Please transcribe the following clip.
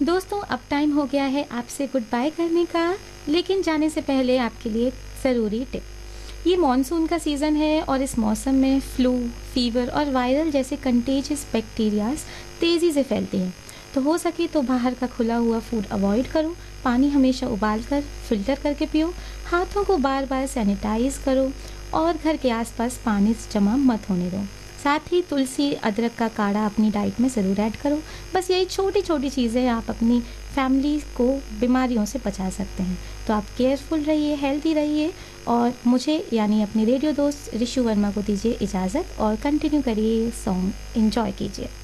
दोस्तों, अब टाइम हो गया है आपसे गुड बाय करने का, लेकिन जाने से पहले आपके लिए एक ज़रूरी टिप। ये मॉनसून का सीज़न है और इस मौसम में फ्लू, फीवर और वायरल जैसे कंटेजियस बैक्टीरियाज तेज़ी से फैलते हैं। तो हो सके तो बाहर का खुला हुआ फूड अवॉइड करो, पानी हमेशा उबाल कर फिल्टर करके पियो, हाथों को बार बार सैनिटाइज करो और घर के आसपास पानी जमा मत होने दो। साथ ही तुलसी अदरक का काढ़ा अपनी डाइट में ज़रूर ऐड करो। बस यही छोटी छोटी चीज़ें आप अपनी फैमिली को बीमारियों से बचा सकते हैं। तो आप केयरफुल रहिए, हेल्दी रहिए और मुझे यानी अपने रेडियो दोस्त ऋषु वर्मा को दीजिए इजाज़त और कंटिन्यू करिए सॉन्ग एंजॉय कीजिए।